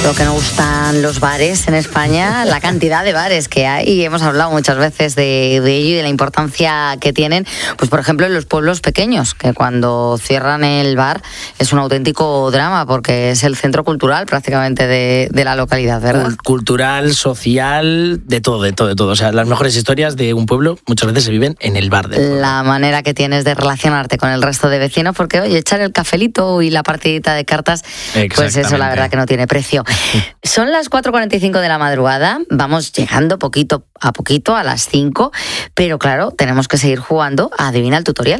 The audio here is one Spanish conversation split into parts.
lo que nos gustan los bares en España, la cantidad de bares que hay, y hemos hablado muchas veces de ello y de la importancia que tienen, pues por ejemplo en los pueblos pequeños, que cuando cierran el bar es un auténtico drama porque es el centro cultural prácticamente de la localidad, ¿verdad? Cultural, social, de todo. O sea, las mejores historias de un pueblo muchas veces se viven en el bar del pueblo. La manera que tienes de relacionarte con el resto de vecinos, porque oye, echar el cafelito y la partidita de cartas, pues eso la verdad que no tiene precio. Son las 4:45 de la madrugada, vamos llegando poquito a poquito a las 5, pero claro, tenemos que seguir jugando a Adivina el Tutorial.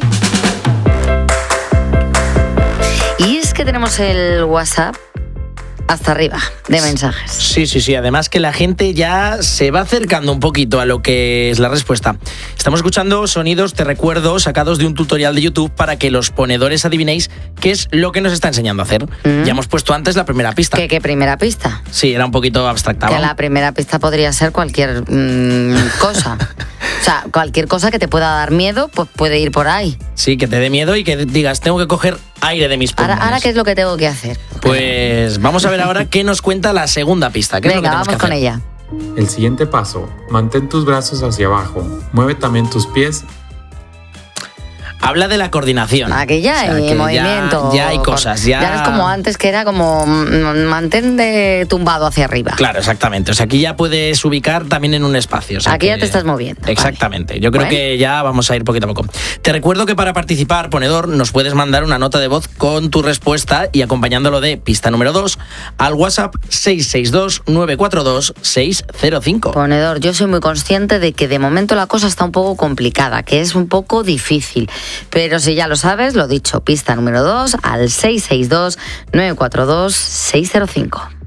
Y es que tenemos el WhatsApp hasta arriba de mensajes. Sí. Además que la gente ya se va acercando un poquito a lo que es la respuesta. Estamos escuchando sonidos, te recuerdo, sacados de un tutorial de YouTube para que los ponedores adivinéis qué es lo que nos está enseñando a hacer. Ya hemos puesto antes la primera pista. ¿Qué primera pista? Sí, era un poquito abstracta. Que la primera pista podría ser cualquier cosa. O sea, cualquier cosa que te pueda dar miedo, pues puede ir por ahí. Sí, que te dé miedo y que digas, tengo que coger aire de mis pulmones. Ahora ¿qué es lo que tengo que hacer? Pues vamos a ver ahora qué nos cuenta la segunda pista. ¿Qué es lo que tenemos que hacer? Vamos con ella. El siguiente paso, mantén tus brazos hacia abajo, mueve también tus pies. Habla de la coordinación. Aquí ya hay movimiento. Ya hay cosas. Ya no es como antes, que era como mantén tumbado hacia arriba. Claro, exactamente. O sea, aquí ya puedes ubicar también en un espacio. O sea, aquí ya te estás moviendo. Exactamente. Vale. Yo creo que ya vamos a ir poquito a poco. Te recuerdo que para participar, ponedor, nos puedes mandar una nota de voz con tu respuesta y acompañándolo de pista número 2 al WhatsApp 662-942-605. Ponedor, yo soy muy consciente de que de momento la cosa está un poco complicada, que es un poco difícil. Pero si ya lo sabes, lo dicho, pista número 2 al 662-942-605.